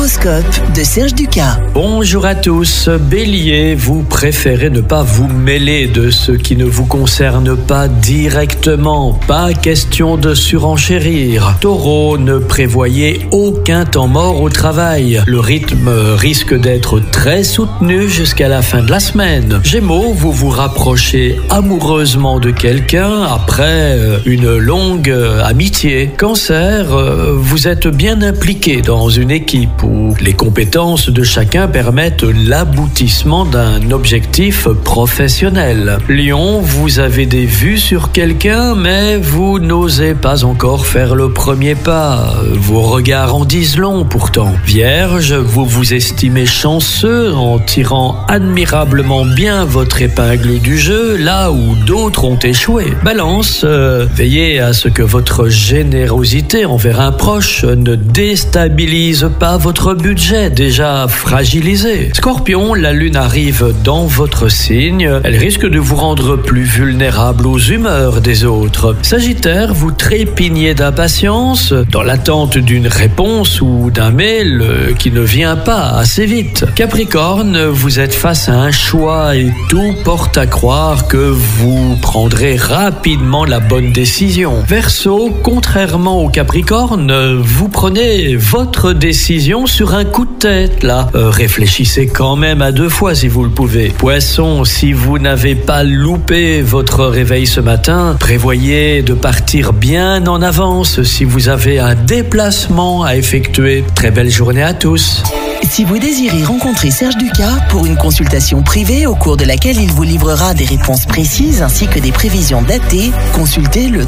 L'horoscope de Serge Ducas. Bonjour à tous. Bélier, vous préférez ne pas vous mêler de ce qui ne vous concerne pas directement. Pas question de surenchérir. Taureau, ne prévoyez aucun temps mort au travail. Le rythme risque d'être très soutenu jusqu'à la fin de la semaine. Gémeaux, vous vous rapprochez amoureusement de quelqu'un après une longue amitié. Cancer, vous êtes bien impliqué dans une équipe où les compétences de chacun permettent l'aboutissement d'un objectif professionnel. Lion, vous avez des vues sur quelqu'un, mais vous n'osez pas encore faire le premier pas. Vos regards en disent long pourtant. Vierge, vous vous estimez chanceux en tirant admirablement bien votre épingle du jeu, là où d'autres ont échoué. Balance, veillez à ce que votre générosité envers un proche ne déstabilise pas votre budget déjà fragilisé. Scorpion, la lune arrive dans votre signe. Elle risque de vous rendre plus vulnérable aux humeurs des autres. Sagittaire, vous trépignez d'impatience dans l'attente d'une réponse ou d'un mail qui ne vient pas assez vite. Capricorne, vous êtes face à un choix et tout porte à croire que vous prendrez rapidement la bonne décision. Verseau, contrairement au Capricorne, vous prenez votre décision sur un coup de tête là. Réfléchissez quand même à 2 fois si vous le pouvez. Poisson, si vous n'avez pas loupé votre réveil ce matin, prévoyez de partir bien en avance si vous avez un déplacement à effectuer. Très belle journée à tous. Si vous désirez rencontrer Serge Ducas pour une consultation privée au cours de laquelle il vous livrera des réponses précises ainsi que des prévisions datées, consultez le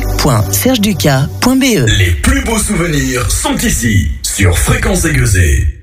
www.sergeducas.be. Les plus beaux souvenirs sont ici, sur Fréquence Aiguisée.